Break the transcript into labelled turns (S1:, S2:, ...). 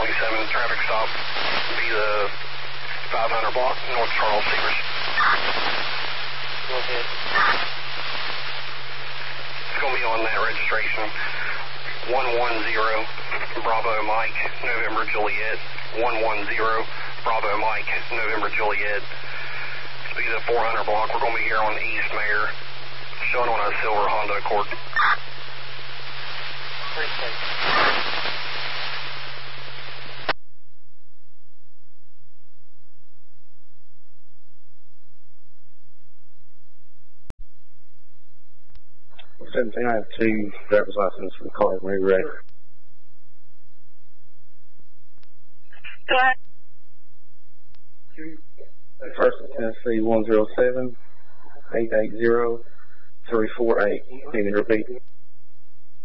S1: traffic stop. Be the 500 block, North Charles Seegers.
S2: Go ahead.
S1: It's going to be on that registration. 110 Bravo Mike, November Juliet. 110 Bravo Mike, November Juliet. It's be the 400 block. We're going to be here on East Mayor, showing on a silver Honda Accord.
S2: Appreciate it.
S3: I have 2 driver's license for the car when we're ready.
S2: Go ahead.
S3: First is Tennessee 107-880-348. Can you repeat?